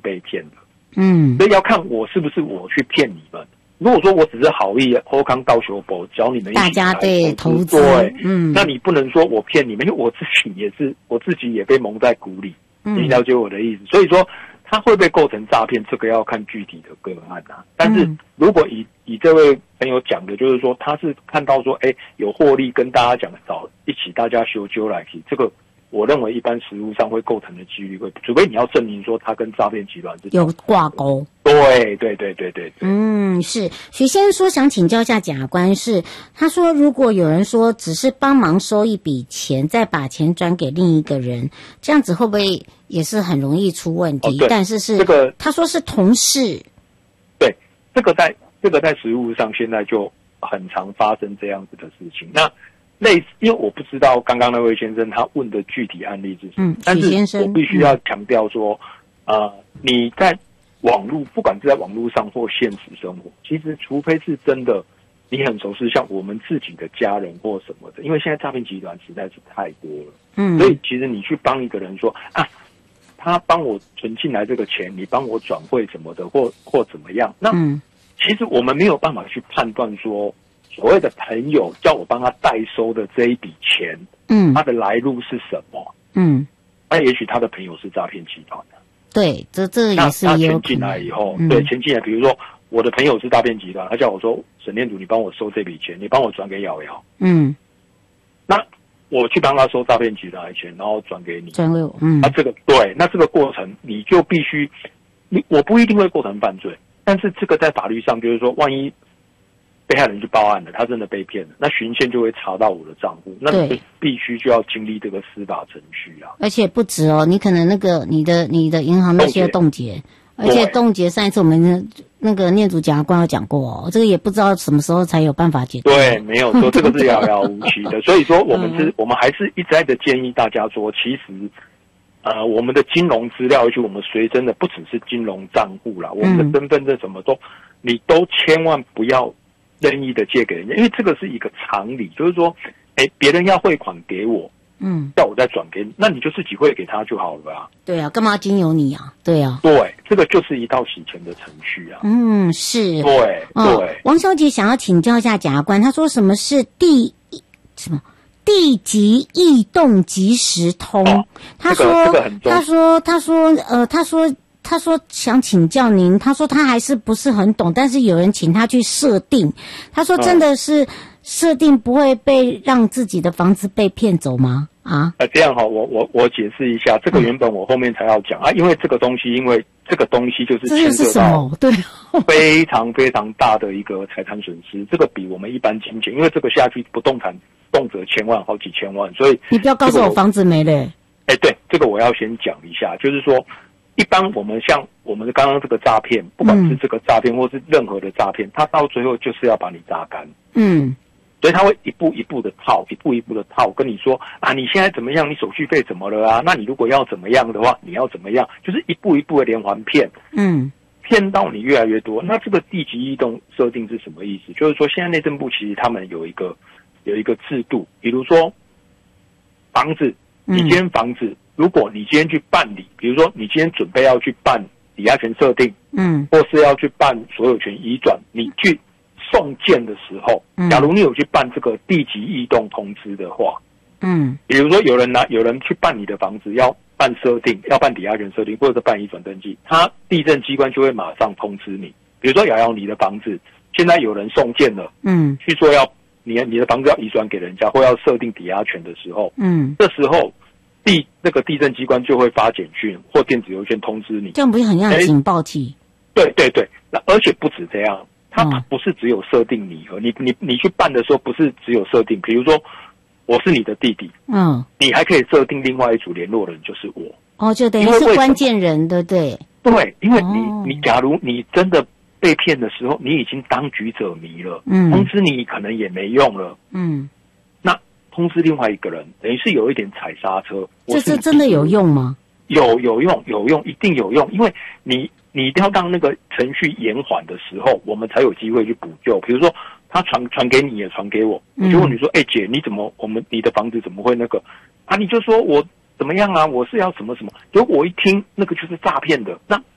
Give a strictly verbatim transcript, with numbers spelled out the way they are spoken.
被骗的。 嗯， 所以要看我是不是我去骗你们。如果说我只是好意，后康到修补，教你们一起大家对投资， 对， 嗯， 那你不能说我骗你们，因为我自己也是，我自己也被蒙在鼓里。 嗯， 你了解我的意思？所以说，他会不会构成诈骗，这个要看具体的个案啊。但是如果以以这位朋友讲的，就是说他是看到说，哎，有获利，跟大家讲找一起大家修纠来去，这个。我认为一般实务上会构成的几率会，除非你要证明说他跟诈骗集团是有挂钩。 对对对对对对。 嗯，是许先生说想请教一下检察官是，他说如果有人说只是帮忙收一笔钱，再把钱转给另一个人，这样子会不会也是很容易出问题？ 哦、 但是是这个他说是同事。 对，这个在这个在实务上现在就很常发生这样子的事情。那。类似，因为我不知道刚刚那位先生他问的具体案例是什么，嗯，但是我必须要强调说，嗯、呃，你在网络，不管是在网络上或现实生活，其实除非是真的你很熟悉，像我们自己的家人或什么的，因为现在诈骗集团实在是太多了，嗯，所以其实你去帮一个人说啊，他帮我存进来这个钱，你帮我转汇什么的，或或怎么样，那、嗯、其实我们没有办法去判断说。所谓的朋友叫我帮他代收的这一笔钱，嗯，他的来路是什么？嗯，那也许他的朋友是诈骗集团的。 对，这这也是有。 那钱进来以后，嗯、对，钱进来，比如说我的朋友是诈骗集团，他叫我说沈念祖，你帮我收这笔钱，你帮我转给瑶瑶。嗯，那我去帮他收诈骗集团的钱，然后转给你， 转给我。嗯， 那这个对，那这个过程你就必须，你我不一定会构成犯罪，但是这个在法律上就是说，万一。被害人去报案了，他真的被骗了，那循线就会查到我的账户，那你就必须就要经历这个司法程序啊。 而且不止哦，你可能那个你的你的银行那些冻结，而且冻结上一次我们那个念祖检察官有讲过哦，这个也不知道什么时候才有办法解决。 对，没有说这个是遥遥无期的，所以说我们是，嗯、我们还是一直在的建议大家说，其实。呃，我们的金融资料，而且我们随身的不只是金融账户啦，我们的身份证什么都，你都千万不要任意的借给人家，因为这个是一个常理，就是说，哎，别人要汇款给我，嗯，叫我再转给你，那你就自己汇给他就好了啊。 对啊，干嘛经由你啊？对啊， 对，这个就是一道洗钱的程序啊。 嗯，是， 对、哦、对。 王小姐想要请教一下检察官，她说什么是地什么？地籍异动即时通，哦、他说、 这个这个、 他说，他说，呃，他说，他说想请教您，他说他还是不是很懂，但是有人请他去设定，他说真的是设定不会被让自己的房子被骗走吗？啊？ 呃，这样哈，我我我解释一下，这个原本我后面才要讲、嗯、啊，因为这个东西，因为这个东西就是牵涉到对非常非常大的一个财产损失，这个比我们一般金钱，因为这个下去不动产。动辄千万，好几千万，所以你不要告诉我房子没了。 哎、欸，对，这个我要先讲一下，就是说，一般我们像我们刚刚这个诈骗，不管是这个诈骗或是任何的诈骗，它到最后就是要把你榨干。嗯，所以他会一步一步的套，一步一步的套，跟你说啊，你现在怎么样？你手续费怎么了啊？那你如果要怎么样的话，你要怎么样？就是一步一步的连环骗。嗯。骗到你越来越多，那这个地籍异动设定是什么意思？就是说，现在内政部其实他们有一个。有一个制度，比如说房子，你今天房子，嗯、如果你今天去办理，比如说你今天准备要去办抵押权设定，嗯，或是要去办所有权移转，你去送件的时候，嗯、假如你有去办这个地籍异动通知的话，嗯，比如说有人拿有人去办你的房子要办设定，要办抵押权设定，或者是办移转登记，他地政机关就会马上通知你，比如说瑶瑶你的房子现在有人送件了，嗯，去说要。你你的房子要移转给人家，或要设定抵押权的时候，嗯，这时候地那个地政机关就会发简讯或电子邮件通知你， 这样不是很像警报器？ 对对对，那而且不止这样，它不是只有设定你和、嗯、你你你去办的时候，不是只有设定，比如说我是你的弟弟，嗯，你还可以设定另外一组联络人，就是我。 哦，就等于是关键人，对不对？ 对，因为你、哦、你假如你真的。被骗的时候，你已经当局者迷了，嗯，通知你可能也没用了，嗯，那通知另外一个人，等于是有一点踩刹车。 这是真的有用吗？ 有有用，有用，一定有用，因为你你一定要让那个程序延缓的时候，我们才有机会去补救。比如说，他传传给你也传给我，我就问你说，哎、嗯欸、姐，你怎么我们你的房子怎么会那个啊？你就说我怎么样啊？我是要什么什么，结果我一听那个就是诈骗的，那